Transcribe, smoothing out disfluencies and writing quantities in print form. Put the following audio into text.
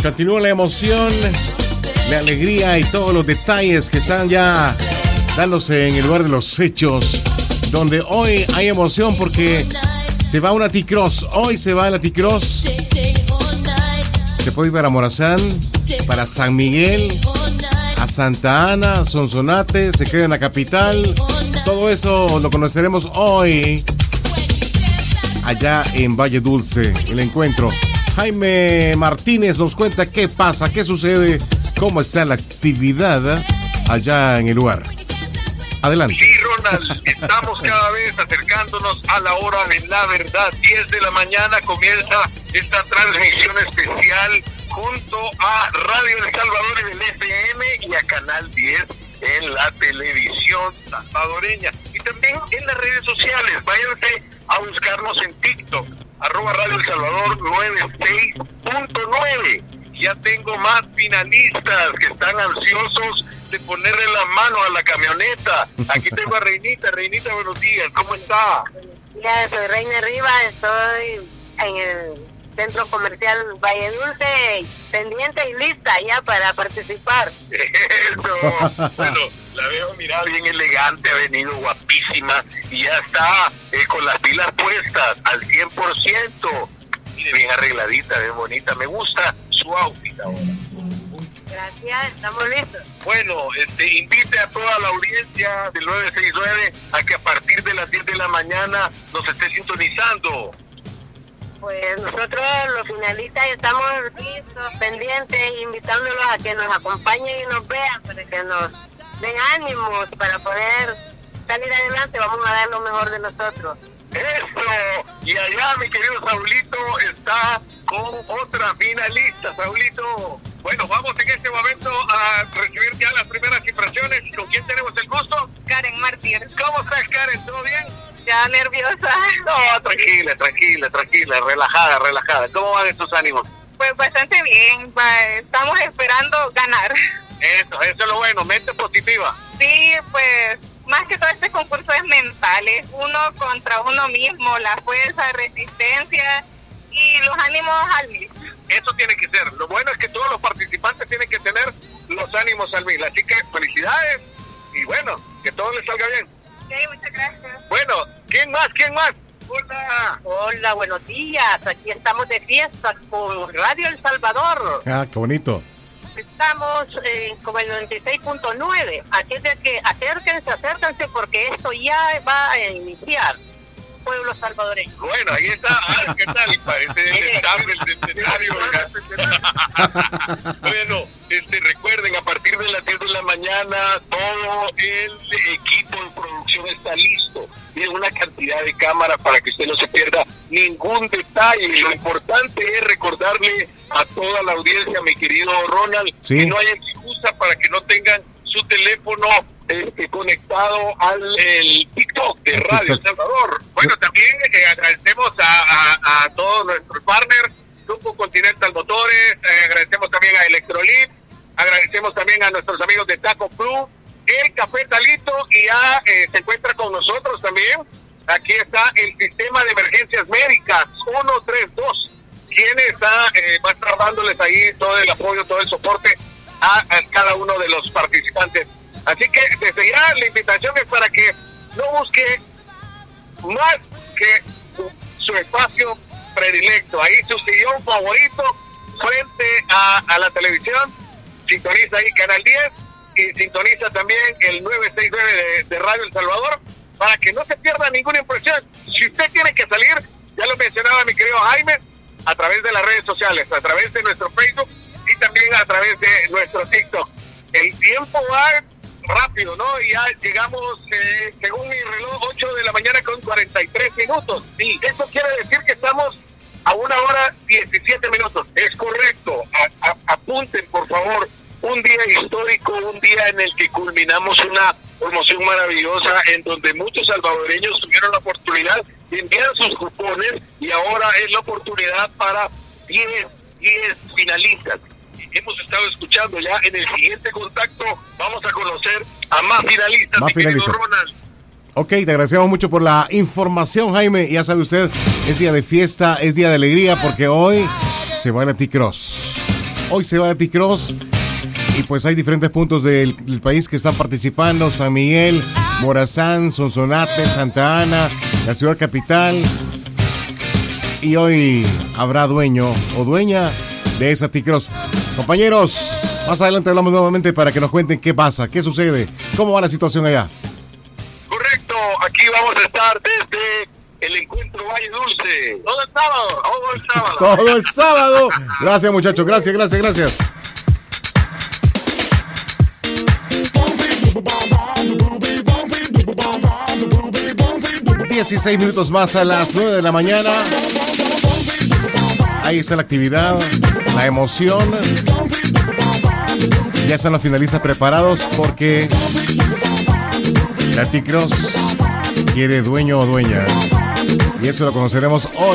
Continúa la emoción, la alegría y todos los detalles que están ya dándose en el lugar de los hechos, donde hoy hay emoción porque se va una T-Cross. Hoy se va la T-Cross. Se puede ir para Morazán, para San Miguel, a Santa Ana, Sonsonate, se queda en la capital. Todo eso lo conoceremos hoy allá en Valle Dulce, el encuentro. Jaime Martínez nos cuenta qué pasa, qué sucede, cómo está la actividad allá en el lugar. Adelante. Sí, Ronald, estamos cada vez acercándonos a la hora de la verdad. 10 de la mañana comienza esta transmisión especial junto a Radio El Salvador en el FM y a Canal 10 en la televisión salvadoreña. Y también en las redes sociales. Váyanse a buscarnos en TikTok, @Radio El Salvador 96.9. Ya tengo más finalistas que están ansiosos de ponerle la mano a la camioneta. Aquí tengo a Reinita. Reinita, buenos días, ¿cómo está? Ya, soy Reina Rivas, estoy en el Centro Comercial Valle Dulce, pendiente y lista ya para participar. Eso, bueno, la veo, mira, bien elegante, ha venido guapísima y ya está con las pilas puestas al 100%. Mire, bien arregladita, bien bonita, me gusta su outfit ahora. Gracias, estamos listos. Bueno, invite a toda la audiencia del 969 a que a partir de las 10 de la mañana nos esté sintonizando. Pues nosotros los finalistas estamos listos, pendientes, invitándolos a que nos acompañen y nos vean para que nos den ánimos para poder salir adelante. Vamos a dar lo mejor de nosotros. ¡Eso! Y allá mi querido Saulito está con otra finalista. Saulito, bueno, vamos en este momento a recibir ya las primeras impresiones. ¿Con quién tenemos el gusto? Karen Martínez. ¿Cómo estás, Karen? ¿Todo bien? Ya nerviosa. No, tranquila, relajada. ¿Cómo van estos ánimos? Pues bastante bien, estamos esperando ganar. Eso es lo bueno, mente positiva. Sí, pues más que todo este concurso es mental, es uno contra uno mismo, la fuerza, resistencia y los ánimos al mil. Eso tiene que ser, lo bueno es que todos los participantes tienen que tener los ánimos al mil, así que felicidades y bueno, que todo les salga bien. Sí, muchas gracias. Bueno, ¿quién más? Hola, buenos días, aquí estamos de fiesta con Radio El Salvador. Ah, qué bonito. Estamos como el 96.9, así es de que acérquense porque esto ya va a iniciar. Pueblo salvadoreño. Bueno, ahí está. ¿Qué tal? Parece el staff del centenario. Bueno, recuerden, a partir de las 10 de la mañana, todo el equipo de producción está listo. Tiene una cantidad de cámaras para que usted no se pierda ningún detalle. Lo importante es recordarle a toda la audiencia, mi querido Ronald, sí, que no haya excusa para que no tengan su teléfono conectado al TikTok de Radio El Salvador. Bueno, también agradecemos a todos nuestros partners, Grupo Continental Motores, agradecemos también a Electrolit, agradecemos también a nuestros amigos de Taco Plus, el Café Talito, y ya se encuentra con nosotros también. Aquí está el Sistema de Emergencias Médicas 132, quien va a estar dándoles ahí todo el apoyo, todo el soporte a cada uno de los participantes. Así que desde ya la invitación es para que no busque más que su espacio predilecto, ahí su sillón favorito frente a la televisión. Sintoniza ahí Canal 10 y sintoniza también el 969 de Radio El Salvador para que no se pierda ninguna impresión. Si usted tiene que salir, ya lo mencionaba mi querido Jaime, a través de las redes sociales, a través de nuestro Facebook y también a través de nuestro TikTok. El tiempo va rápido, ¿no? Y ya llegamos, según mi reloj, 8 de la mañana con 43 minutos. Sí, eso quiere decir que estamos a 1:17. Es correcto. Apunten, por favor, un día histórico, un día en el que culminamos una promoción maravillosa en donde muchos salvadoreños tuvieron la oportunidad de enviar sus cupones y ahora es la oportunidad para 10 finalistas. Hemos estado escuchando ya en el siguiente contacto, vamos a conocer a más finalistas. Más finalistas. Ok, te agradecemos mucho por la información, Jaime. Ya sabe usted, es día de fiesta, es día de alegría porque hoy se va la T-Cross. Hoy se va a T-Cross y pues hay diferentes puntos del país que están participando. San Miguel, Morazán, Sonsonate, Santa Ana, la ciudad capital. Y hoy habrá dueño o dueña de esa T-Cross. Compañeros, más adelante hablamos nuevamente para que nos cuenten qué pasa, qué sucede, cómo va la situación allá. Correcto, aquí vamos a estar desde el encuentro Valle Dulce. Todo el sábado. Todo el sábado. Gracias, muchachos, gracias. 16 minutos más a las 9 de la mañana. Ahí está la actividad, la emoción. Ya están los finalistas preparados porque la T-Cross quiere dueño o dueña. Y eso lo conoceremos hoy.